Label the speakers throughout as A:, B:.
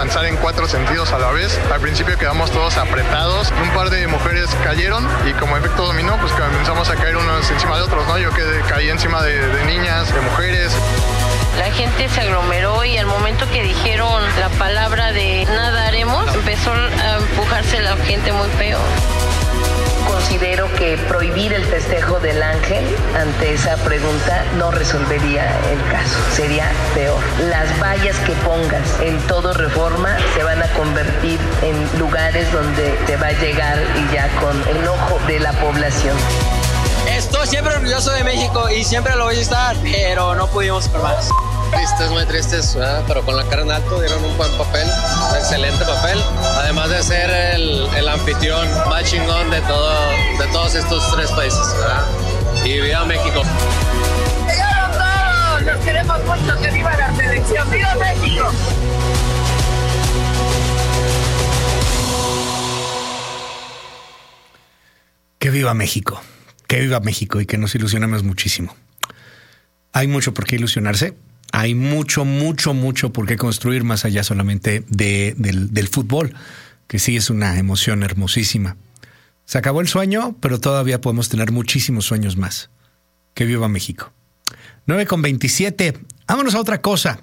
A: avanzar en 4 sentidos a la vez. Al principio quedamos todos apretados, un par de mujeres cayeron y como efecto dominó, pues comenzamos a caer unos encima de otros, ¿no? Yo caí encima de niñas, de mujeres.
B: La gente se aglomeró y al momento que dijeron la palabra de nadaremos, empezó a empujarse la gente muy feo.
C: Considero que prohibir el festejo del ángel ante esa pregunta no resolvería el caso, sería peor. Las vallas que pongas en todo Reforma se van a convertir en lugares donde te va a llegar y ya con enojo de la población.
D: Estoy siempre orgulloso de México y siempre lo voy a estar, pero no pudimos por más.
E: Tristes, muy tristes, ¿verdad? Pero con la cara en alto dieron un buen papel, un excelente papel, además de ser el anfitrión más chingón de todos estos 3 países, ¿verdad? Y viva México.
F: ¡Llegaron todos! ¡Los queremos mucho! ¡Que viva la selección! ¡Viva México!
G: Que viva México, que viva México y que nos ilusionemos muchísimo. Hay mucho por qué ilusionarse. Hay mucho por qué construir más allá solamente del fútbol, que sí es una emoción hermosísima. Se acabó el sueño, pero todavía podemos tener muchísimos sueños más. Que viva México. 9:27. Vámonos a otra cosa.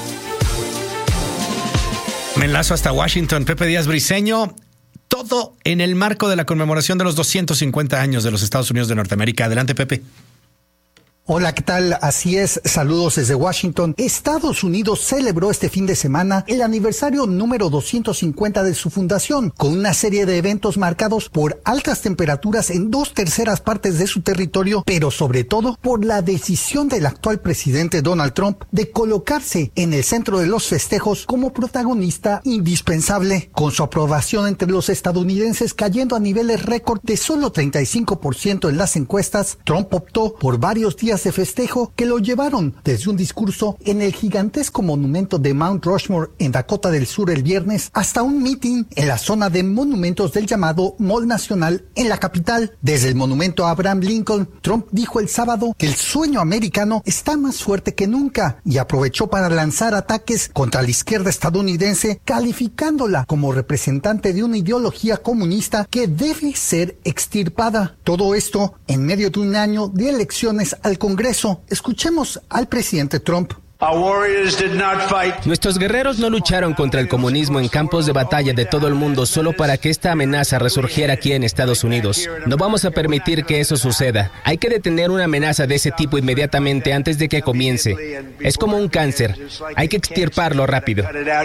G: Me enlazo hasta Washington. Pepe Díaz Briceño. Todo en el marco de la conmemoración de los 250 años de los Estados Unidos de Norteamérica. Adelante, Pepe.
H: Hola, ¿qué tal? Así es, saludos desde Washington. Estados Unidos celebró este fin de semana el aniversario número 250 de su fundación, con una serie de eventos marcados por altas temperaturas en 2/3 partes de su territorio, pero sobre todo por la decisión del actual presidente Donald Trump de colocarse en el centro de los festejos como protagonista indispensable, con su aprobación entre los estadounidenses cayendo a niveles récord de solo 35% en las encuestas. Trump optó por varios días de festejo que lo llevaron desde un discurso en el gigantesco monumento de Mount Rushmore en Dakota del Sur el viernes hasta un meeting en la zona de monumentos del llamado Mall Nacional en la capital. Desde el monumento a Abraham Lincoln, Trump dijo el sábado que el sueño americano está más fuerte que nunca y aprovechó para lanzar ataques contra la izquierda estadounidense, calificándola como representante de una ideología comunista que debe ser extirpada. Todo esto en medio de un año de elecciones al Congreso. Escuchemos al presidente Trump.
I: Nuestros guerreros no lucharon contra el comunismo en campos de batalla de todo el mundo solo para que esta amenaza resurgiera aquí en Estados Unidos. No vamos a permitir que eso suceda. Hay que detener una amenaza de ese tipo inmediatamente antes de que comience. Es como un cáncer. Hay que extirparlo rápido.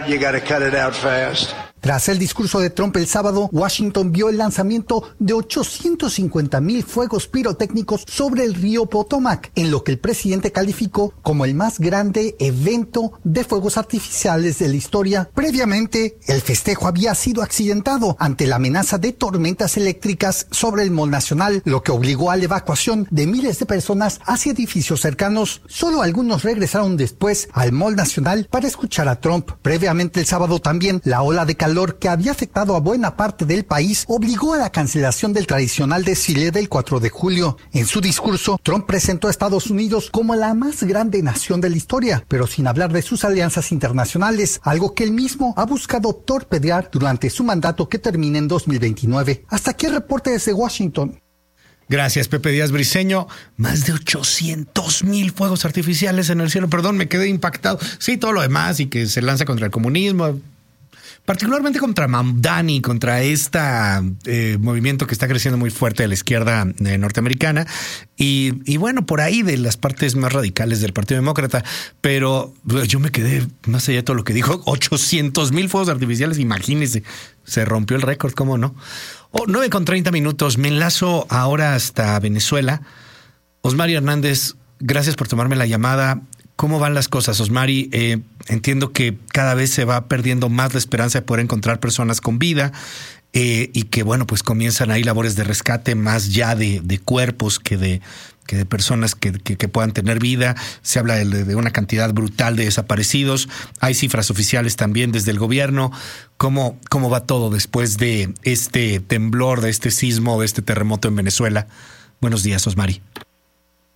H: Tras el discurso de Trump el sábado, Washington vio el lanzamiento de 850,000 fuegos pirotécnicos sobre el río Potomac, en lo que el presidente calificó como el más grande evento de fuegos artificiales de la historia. Previamente, el festejo había sido accidentado ante la amenaza de tormentas eléctricas sobre el Mall Nacional, lo que obligó a la evacuación de miles de personas hacia edificios cercanos. Solo algunos regresaron después al Mall Nacional para escuchar a Trump. Previamente el sábado también, la ola de calor que había afectado a buena parte del país obligó a la cancelación del tradicional desfile del 4 de julio. En su discurso, Trump presentó a Estados Unidos como la más grande nación de la historia, pero sin hablar de sus alianzas internacionales, algo que él mismo ha buscado torpedear durante su mandato que termina en 2029. Hasta aquí el reporte desde Washington.
G: Gracias, Pepe Díaz Briceño. Más de 800,000 fuegos artificiales en el cielo. Perdón, me quedé impactado. Sí, todo lo demás y que se lanza contra el comunismo, particularmente contra Mamdani, contra este movimiento que está creciendo muy fuerte de la izquierda norteamericana y bueno, por ahí de las partes más radicales del Partido Demócrata. Pero yo me quedé, más allá de todo lo que dijo, 800,000 fuegos artificiales, imagínense, se rompió el récord, ¿cómo no? 9:30. Me enlazo ahora hasta Venezuela. Osmari Hernández, gracias por tomarme la llamada. ¿Cómo van las cosas, Osmari? Entiendo que cada vez se va perdiendo más la esperanza de poder encontrar personas con vida y que, bueno, pues comienzan ahí labores de rescate más ya de cuerpos que de personas que puedan tener vida. Se habla de una cantidad brutal de desaparecidos. Hay cifras oficiales también desde el gobierno. ¿Cómo va todo después de este temblor, de este sismo, de este terremoto en Venezuela? Buenos días, Osmari.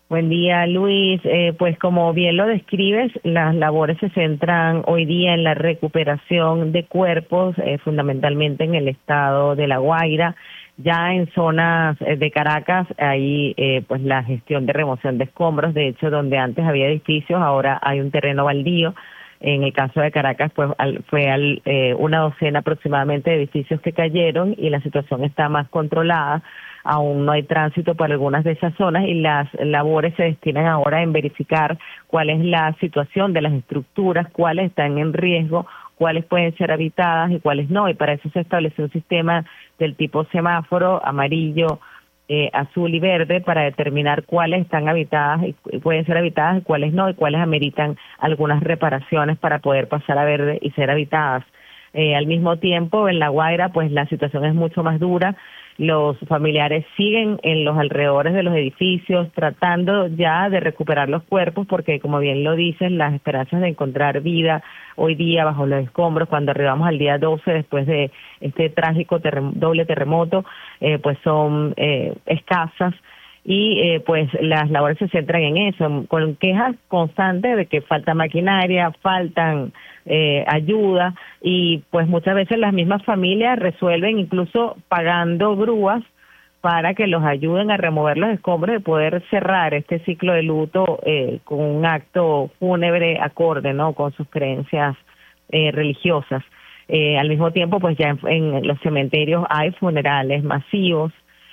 J: Buen día, Luis. Pues como bien lo describes, las labores se centran hoy día en la recuperación de cuerpos, fundamentalmente en el estado de La Guaira. Ya en zonas de Caracas hay pues la gestión de remoción de escombros. De hecho, donde antes había edificios, ahora hay un terreno baldío. En el caso de Caracas, pues fue una docena aproximadamente de edificios que cayeron y la situación está más controlada. Aún no hay tránsito por algunas de esas zonas y las labores se destinan ahora en verificar cuál es la situación de las estructuras, cuáles están en riesgo, cuáles pueden ser habitadas y cuáles no. Y para eso se estableció un sistema del tipo semáforo, amarillo, azul y verde, para determinar cuáles están habitadas y pueden ser habitadas y cuáles no, y cuáles ameritan algunas reparaciones para poder pasar a verde y ser habitadas. Al mismo tiempo, en La Guaira, pues la situación es mucho más dura. Los familiares siguen en los alrededores de los edificios tratando ya de recuperar los cuerpos porque, como bien lo dicen, las esperanzas de encontrar vida hoy día bajo los escombros, cuando arribamos al día 12 después de este trágico doble terremoto, pues son escasas. Y pues las labores se centran en eso, con quejas constantes de que falta maquinaria, faltan ayuda, y pues muchas veces las mismas familias resuelven incluso pagando grúas para que los ayuden a remover los escombros y poder cerrar este ciclo de luto con un acto fúnebre acorde, ¿no?, con sus creencias religiosas. Al mismo tiempo, pues ya en los cementerios hay funerales masivos.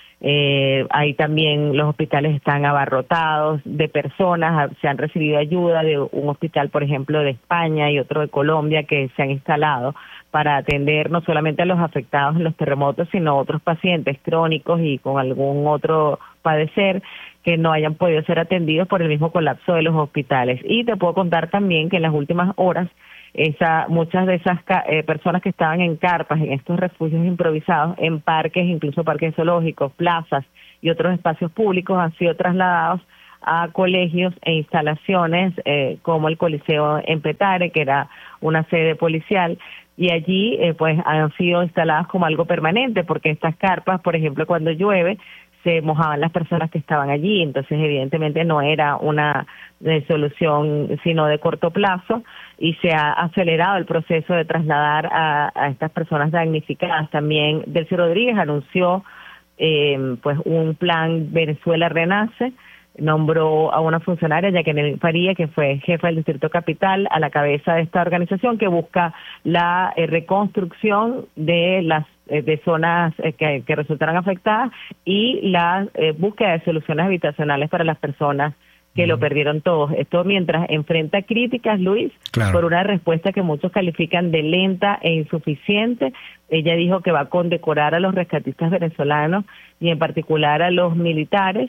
J: Ahí también los hospitales están abarrotados de personas, se han recibido ayuda de un hospital, por ejemplo, de España y otro de Colombia, que se han instalado para atender no solamente a los afectados en los terremotos, sino a otros pacientes crónicos y con algún otro padecer que no hayan podido ser atendidos por el mismo colapso de los hospitales. Y te puedo contar también que en las últimas horas muchas de esas personas que estaban en carpas, en estos refugios improvisados, en parques, incluso parques zoológicos, plazas y otros espacios públicos, han sido trasladados a colegios e instalaciones como el Coliseo en Petare, que era una sede policial, y allí pues han sido instaladas como algo permanente, porque estas carpas, por ejemplo, cuando llueve, se mojaban las personas que estaban allí, entonces evidentemente no era una solución sino de corto plazo, y se ha acelerado el proceso de trasladar a estas personas damnificadas. También Delcy Rodríguez anunció pues un plan Venezuela Renace, nombró a una funcionaria, Jacqueline Faría, que fue jefa del Distrito Capital, a la cabeza de esta organización que busca la reconstrucción de las de zonas que resultaron afectadas y la búsqueda de soluciones habitacionales para las personas que lo perdieron todos. Esto mientras enfrenta críticas, Luis, claro, por una respuesta que muchos califican de lenta e insuficiente. Ella dijo que va a condecorar a los rescatistas venezolanos y en particular a los militares.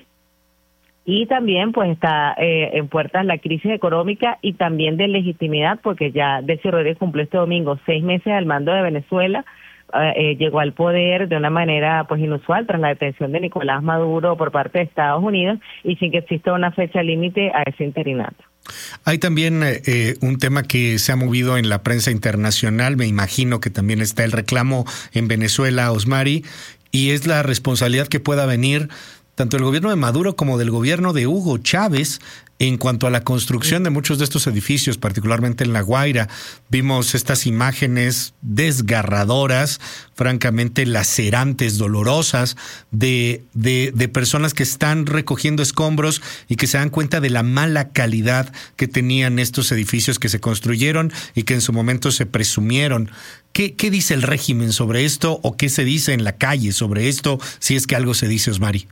J: Y también pues está en puertas la crisis económica y también de legitimidad, porque ya Delcy Rodríguez cumplió este domingo 6 meses al mando de Venezuela. Llegó al poder de una manera pues inusual tras la detención de Nicolás Maduro por parte de Estados Unidos y sin que exista una fecha límite a ese interinato.
G: Hay también un tema que se ha movido en la prensa internacional, me imagino que también está el reclamo en Venezuela, Osmari, y es la responsabilidad que pueda venir tanto del gobierno de Maduro como del gobierno de Hugo Chávez en cuanto a la construcción de muchos de estos edificios, particularmente en La Guaira. Vimos estas imágenes desgarradoras, francamente lacerantes, dolorosas, de personas que están recogiendo escombros y que se dan cuenta de la mala calidad que tenían estos edificios que se construyeron y que en su momento se presumieron. ¿Qué dice el régimen sobre esto o qué se dice en la calle sobre esto, si es que algo se dice, Osmari?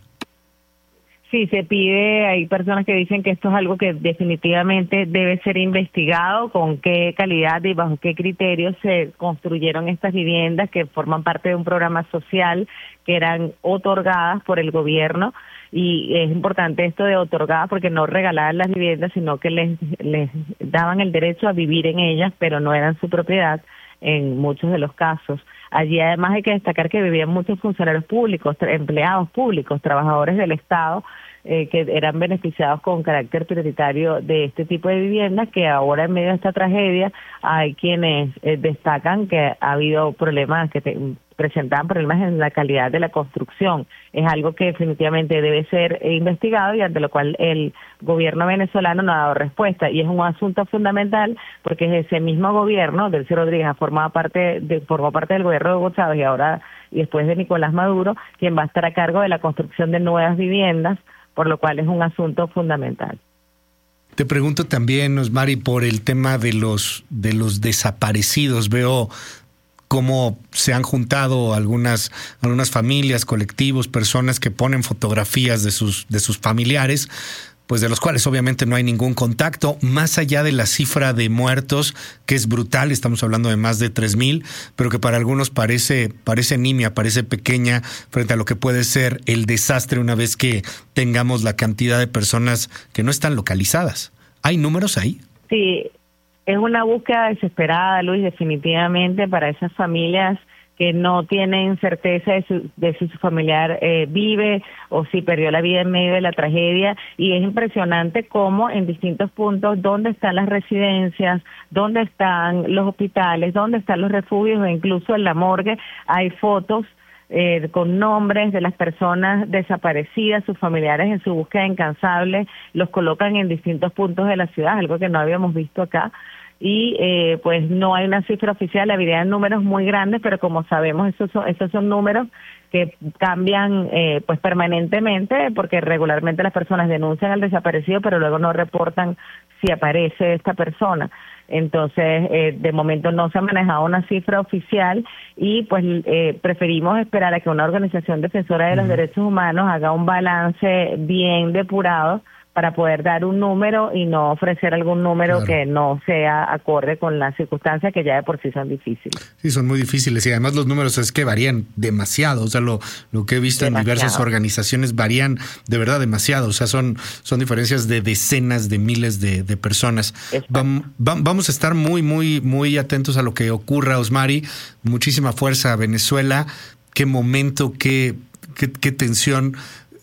J: Sí, se pide, hay personas que dicen que esto es algo que definitivamente debe ser investigado, con qué calidad y bajo qué criterios se construyeron estas viviendas que forman parte de un programa social que eran otorgadas por el gobierno. Y es importante esto de otorgadas porque no regalaban las viviendas, sino que les daban el derecho a vivir en ellas, pero no eran su propiedad en muchos de los casos. Allí además hay que destacar que vivían muchos funcionarios públicos, empleados públicos, trabajadores del Estado, que eran beneficiados con carácter prioritario de este tipo de viviendas, que ahora en medio de esta tragedia hay quienes destacan que ha habido problemas, presentaban problemas en la calidad de la construcción. Es algo que definitivamente debe ser investigado y ante lo cual el gobierno venezolano no ha dado respuesta. Y es un asunto fundamental porque es ese mismo gobierno, Delcy Rodríguez, formó parte del gobierno de Hugo Chávez y después de Nicolás Maduro, quien va a estar a cargo de la construcción de nuevas viviendas, por lo cual es un asunto fundamental.
G: Te pregunto también, Osmari, por el tema de los desaparecidos. Veo cómo se han juntado algunas familias, colectivos, personas que ponen fotografías de sus familiares, pues de los cuales obviamente no hay ningún contacto, más allá de la cifra de muertos, que es brutal, estamos hablando de más de 3,000, pero que para algunos parece nimia, parece pequeña frente a lo que puede ser el desastre una vez que tengamos la cantidad de personas que no están localizadas. ¿Hay números ahí?
J: Sí, es una búsqueda desesperada, Luis, definitivamente para esas familias que no tienen certeza de si su familiar vive o si perdió la vida en medio de la tragedia. Y es impresionante cómo en distintos puntos, dónde están las residencias, dónde están los hospitales, dónde están los refugios, e incluso en la morgue hay fotos con nombres de las personas desaparecidas, sus familiares en su búsqueda incansable, los colocan en distintos puntos de la ciudad, algo que no habíamos visto acá. Y pues no hay una cifra oficial, habría números muy grandes, pero como sabemos esos son números que cambian pues permanentemente, porque regularmente las personas denuncian al desaparecido, pero luego no reportan si aparece esta persona. Entonces, de momento no se ha manejado una cifra oficial y pues preferimos esperar a que una organización defensora de los derechos humanos haga un balance bien depurado para poder dar un número y no ofrecer algún número que no sea acorde con las circunstancias que ya de por sí son difíciles.
G: Sí, son muy difíciles y además los números es que varían demasiado. O sea, lo que he visto en diversas organizaciones varían de verdad demasiado. O sea, son diferencias de decenas de miles de personas. Vamos a estar muy, muy, muy atentos a lo que ocurra, Osmari. Muchísima fuerza a Venezuela. Qué momento, qué tensión.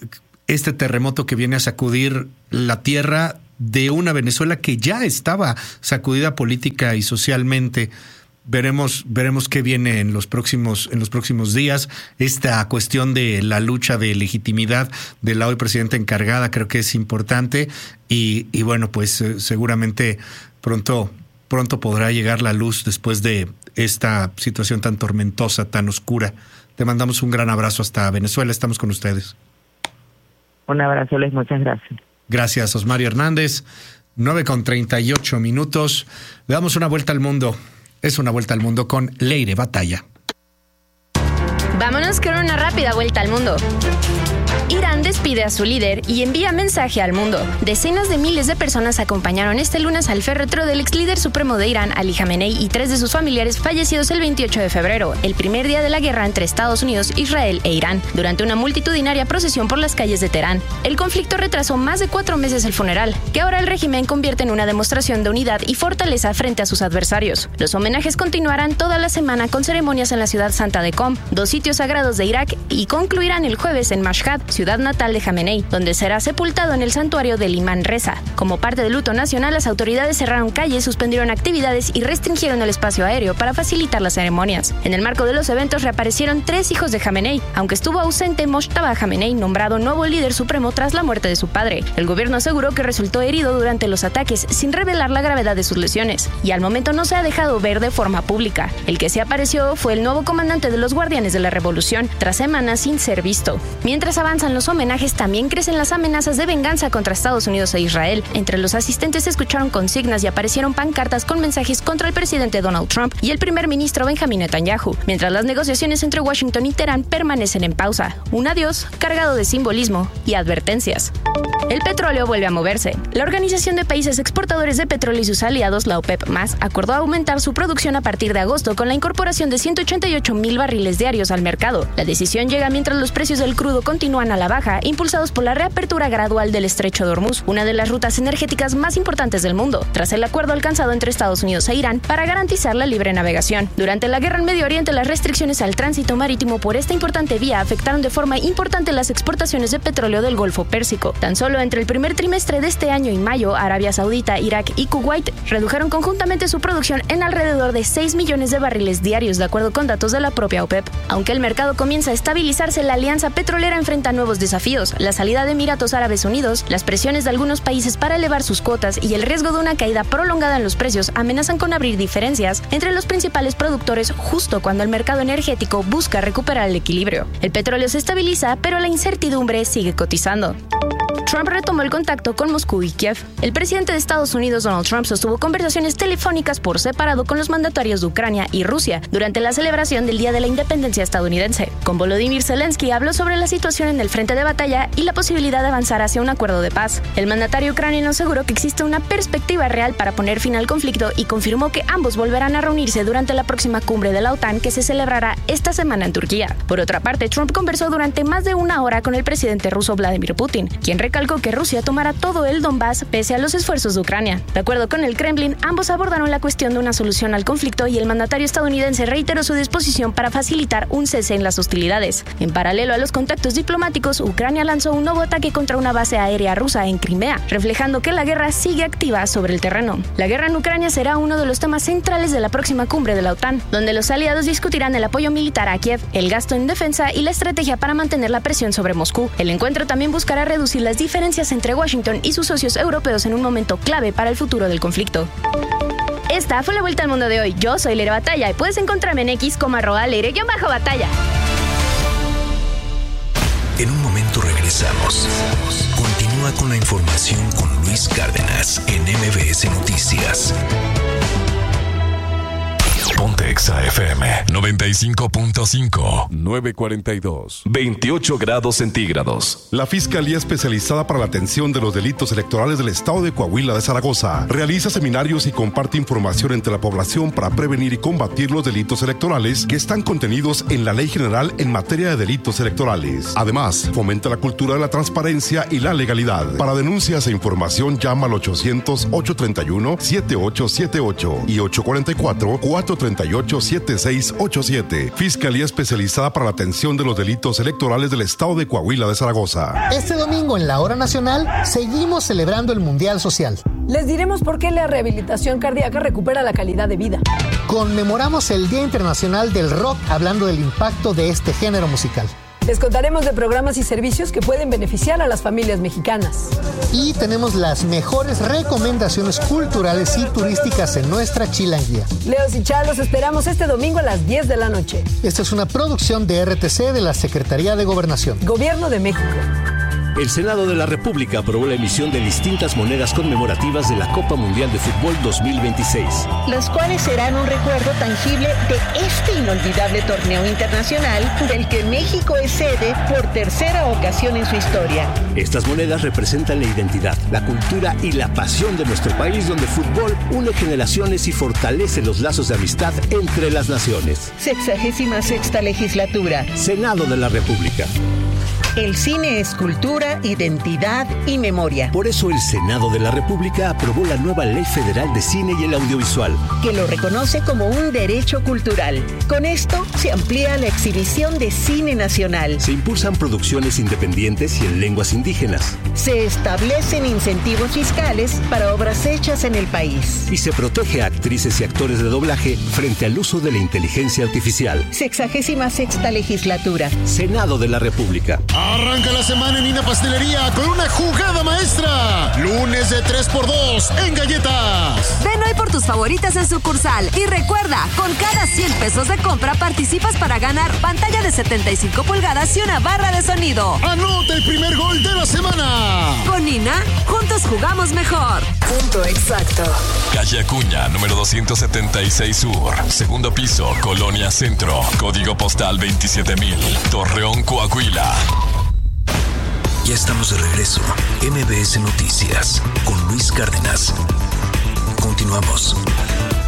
G: Este terremoto que viene a sacudir la tierra de una Venezuela que ya estaba sacudida política y socialmente. Veremos qué viene en los próximos días. Esta cuestión de la lucha de legitimidad de la hoy presidenta encargada creo que es importante y bueno, pues seguramente pronto podrá llegar la luz después de esta situación tan tormentosa, tan oscura. Te mandamos un gran abrazo hasta Venezuela. Estamos con ustedes.
J: Un abrazo, Luis. Muchas gracias.
G: Gracias, Osmari Hernández. 9:38. Le damos una vuelta al mundo. Es una vuelta al mundo con Leire Batalla.
K: Vámonos con una rápida vuelta al mundo. Irán despide a su líder y envía mensaje al mundo. Decenas de miles de personas acompañaron este lunes al féretro del ex líder supremo de Irán, Ali Jamenei, y 3 de sus familiares fallecidos el 28 de febrero, el primer día de la guerra entre Estados Unidos, Israel e Irán, durante una multitudinaria procesión por las calles de Teherán. El conflicto retrasó más de 4 meses el funeral, que ahora el régimen convierte en una demostración de unidad y fortaleza frente a sus adversarios. Los homenajes continuarán toda la semana con ceremonias en la ciudad santa de Qom, 2 sitios sagrados de Irak, y concluirán el jueves en Mashhad, ciudad natal de Jamenei, donde será sepultado en el santuario del Imán Reza. Como parte del luto nacional, las autoridades cerraron calles, suspendieron actividades y restringieron el espacio aéreo para facilitar las ceremonias. En el marco de los eventos reaparecieron 3 hijos de Jamenei, aunque estuvo ausente Mojtaba Jamenei, nombrado nuevo líder supremo tras la muerte de su padre. El gobierno aseguró que resultó herido durante los ataques sin revelar la gravedad de sus lesiones, y al momento no se ha dejado ver de forma pública. El que se apareció fue el nuevo comandante de los Guardianes de la Revolución, tras semanas sin ser visto. Mientras avanzan los homenajes, también crecen las amenazas de venganza contra Estados Unidos e Israel. Entre los asistentes se escucharon consignas y aparecieron pancartas con mensajes contra el presidente Donald Trump y el primer ministro Benjamin Netanyahu, mientras las negociaciones entre Washington y Teherán permanecen en pausa. Un adiós cargado de simbolismo y advertencias. El petróleo vuelve a moverse. La Organización de Países Exportadores de Petróleo y sus aliados, la OPEP+, acordó aumentar su producción a partir de agosto con la incorporación de 188,000 barriles diarios al mercado. La decisión llega mientras los precios del crudo continúan a a la baja, impulsados por la reapertura gradual del Estrecho de Hormuz, una de las rutas energéticas más importantes del mundo, tras el acuerdo alcanzado entre Estados Unidos e Irán para garantizar la libre navegación. Durante la guerra en Medio Oriente, las restricciones al tránsito marítimo por esta importante vía afectaron de forma importante las exportaciones de petróleo del Golfo Pérsico. Tan solo entre el primer trimestre de este año y mayo, Arabia Saudita, Irak y Kuwait redujeron conjuntamente su producción en alrededor de 6 millones de barriles diarios, de acuerdo con datos de la propia OPEP. Aunque el mercado comienza a estabilizarse, la alianza petrolera enfrenta nuevos desafíos: la salida de Emiratos Árabes Unidos, las presiones de algunos países para elevar sus cuotas y el riesgo de una caída prolongada en los precios amenazan con abrir diferencias entre los principales productores justo cuando el mercado energético busca recuperar el equilibrio. El petróleo se estabiliza, pero la incertidumbre sigue cotizando. Trump retomó el contacto con Moscú y Kiev. El presidente de Estados Unidos, Donald Trump, sostuvo conversaciones telefónicas por separado con los mandatarios de Ucrania y Rusia durante la celebración del Día de la Independencia estadounidense. Con Volodymyr Zelensky habló sobre la situación en el frente de batalla y la posibilidad de avanzar hacia un acuerdo de paz. El mandatario ucraniano aseguró que existe una perspectiva real para poner fin al conflicto y confirmó que ambos volverán a reunirse durante la próxima cumbre de la OTAN que se celebrará esta semana en Turquía. Por otra parte, Trump conversó durante más de una hora con el presidente ruso Vladimir Putin, quien recalcó que Rusia tomará todo el Donbass pese a los esfuerzos de Ucrania. De acuerdo con el Kremlin, ambos abordaron la cuestión de una solución al conflicto y el mandatario estadounidense reiteró su disposición para facilitar un cese en las hostilidades. En paralelo a los contactos diplomáticos, Ucrania lanzó un nuevo ataque contra una base aérea rusa en Crimea, reflejando que la guerra sigue activa sobre el terreno. La guerra en Ucrania será uno de los temas centrales de la próxima cumbre de la OTAN, donde los aliados discutirán el apoyo militar a Kiev, el gasto en defensa y la estrategia para mantener la presión sobre Moscú. El encuentro también buscará reducir las diferencias entre Washington y sus socios europeos en un momento clave para el futuro del conflicto. Esta fue la vuelta al mundo de hoy. Yo soy Leire Batalla y puedes encontrarme en X como @Leire_Batalla.
L: En un momento regresamos. Continúa con la información con Luis Cárdenas en MBS Noticias.
M: Ponte Exa FM 95.5, 9:42, 28 grados centígrados.
N: La Fiscalía Especializada para la Atención de los Delitos Electorales del Estado de Coahuila de Zaragoza realiza seminarios y comparte información entre la población para prevenir y combatir los delitos electorales que están contenidos en la Ley General en materia de delitos electorales. Además, fomenta la cultura de la transparencia y la legalidad. Para denuncias e información, llama al 800-831-7878 y 844-438-7687. Fiscalía Especializada para la Atención de los Delitos Electorales del Estado de Coahuila de Zaragoza.
O: Este domingo en la Hora Nacional seguimos celebrando el Mundial Social.
P: Les diremos por qué la rehabilitación cardíaca recupera la calidad de vida.
O: Conmemoramos el Día Internacional del Rock hablando del impacto de este género musical.
P: Les contaremos de programas y servicios que pueden beneficiar a las familias mexicanas.
O: Y tenemos las mejores recomendaciones culturales y turísticas en nuestra chilanguía.
P: Leos y Chá, los esperamos este domingo a las 10 de la noche.
O: Esta es una producción de RTC de la Secretaría de Gobernación.
P: Gobierno de México.
Q: El Senado de la República aprobó la emisión de distintas monedas conmemorativas de la Copa Mundial de Fútbol 2026.
R: Las cuales serán un recuerdo tangible de este inolvidable torneo internacional del que México es sede por tercera ocasión en su historia.
Q: Estas monedas representan la identidad, la cultura y la pasión de nuestro país, donde el fútbol une generaciones y fortalece los lazos de amistad entre las naciones.
R: 66ª legislatura.
Q: Senado de la República.
R: El cine es cultura, identidad y memoria.
Q: Por eso el Senado de la República aprobó la nueva Ley Federal de Cine y el Audiovisual,
R: que lo reconoce como un derecho cultural. Con esto se amplía la exhibición de cine nacional.
Q: Se impulsan producciones independientes y en lenguas indígenas.
R: Se establecen incentivos fiscales para obras hechas en el país.
Q: Y se protege a actrices y actores de doblaje frente al uso de la inteligencia artificial.
R: 66ª legislatura.
Q: Senado de la República.
S: Arranca la semana en Ina Pastelería con una jugada maestra. Lunes de 3x2 en galletas.
T: Ven hoy por tus favoritas en sucursal. Y recuerda, con cada 100 pesos de compra participas para ganar pantalla de 75 pulgadas y una barra de sonido.
S: Anota el primer gol de la semana.
T: Con Ina, juntos jugamos mejor.
U: Punto exacto.
M: Calle Acuña, número 276 Sur. Segundo piso, Colonia Centro. Código postal 27000. Torreón, Coahuila.
L: Ya estamos de regreso. MBS Noticias con Luis Cárdenas. Continuamos.